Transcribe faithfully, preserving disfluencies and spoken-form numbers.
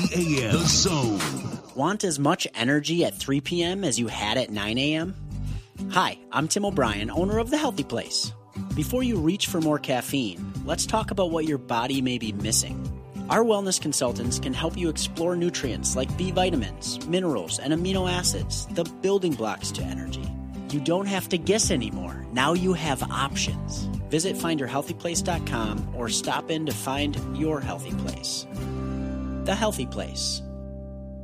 A M. The Zone. Want as much energy at three p.m. as you had at nine a.m.? Hi, I'm Tim O'Brien, owner of The Healthy Place. Before you reach for more caffeine, let's talk about what your body may be missing. Our wellness consultants can help you explore nutrients like B vitamins, minerals, and amino acids, the building blocks to energy. You don't have to guess anymore. Now you have options. Visit find your healthy place dot com or stop in to find your healthy place. The Healthy Place.